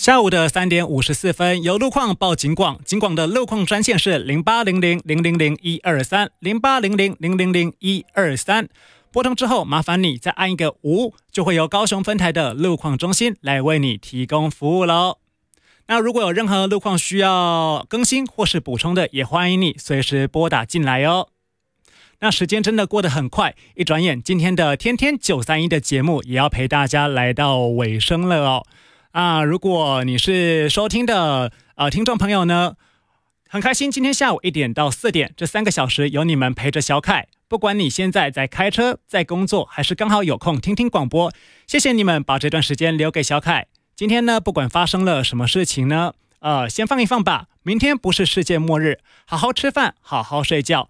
下午的3点54分，由路况报警广，警广的路况专线是0800-000-123，0800-000-123。拨通之后，麻烦你再按一个5，就会由高雄分台的路况中心来为你提供服务喽。那如果有任何路况需要更新或是补充的，也欢迎你随时拨打进来哦。那时间真的过得很快，一转眼今天的天天931的节目也要陪大家来到尾声了哦。如果你是收听的听众朋友呢，很开心今天下午1点到4点这3个小时有你们陪着小凯，不管你现在在开车、在工作，还是刚好有空听听广播，谢谢你们把这段时间留给小凯。今天呢，不管发生了什么事情呢，先放一放吧。明天不是世界末日，好好吃饭，好好睡觉，